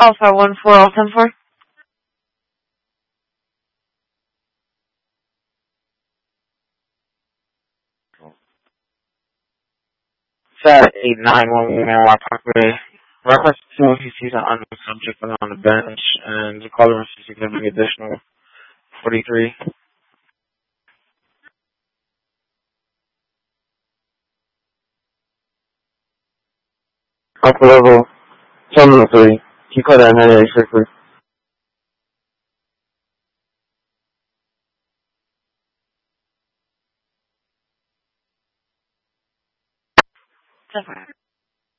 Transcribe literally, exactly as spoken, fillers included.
Alpha one four all ten four. Fat eight nine one Marijuana Parkway. Reference to he sees an unknown subject on the bench, and the caller receives a giving additional forty-three. Upper level, terminal three. Can you call that another quickly? Ten four.